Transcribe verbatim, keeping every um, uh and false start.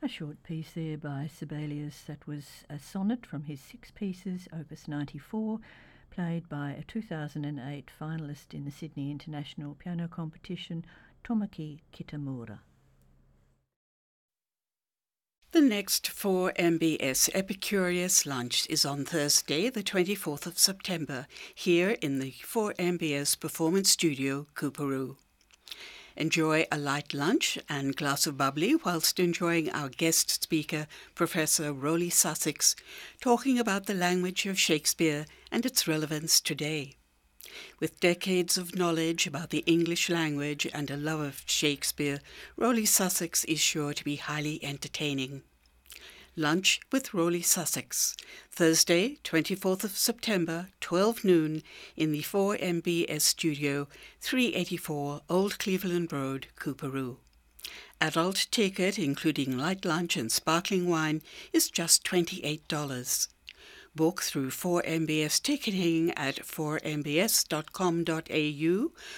A short piece there by Sibelius. That was a sonnet from his Six Pieces, Opus ninety-four, played by a two thousand eight finalist in the Sydney International Piano Competition, Tomoki Kitamura. The next four M B S Epicurious Lunch is on Thursday, the twenty-fourth of September, here in the four M B S Performance Studio, Coorparoo. Enjoy a light lunch and glass of bubbly whilst enjoying our guest speaker, Professor Roly Sussex, talking about the language of Shakespeare and its relevance today. With decades of knowledge about the English language and a love of Shakespeare, Roly Sussex is sure to be highly entertaining. Lunch with Roly Sussex, Thursday, twenty-fourth of September, twelve noon, in the four M B S Studio, three eighty-four Old Cleveland Road, Coorparoo. Adult ticket, including light lunch and sparkling wine, is just twenty-eight dollars. Book through four M B S ticketing at four m b s dot com dot a u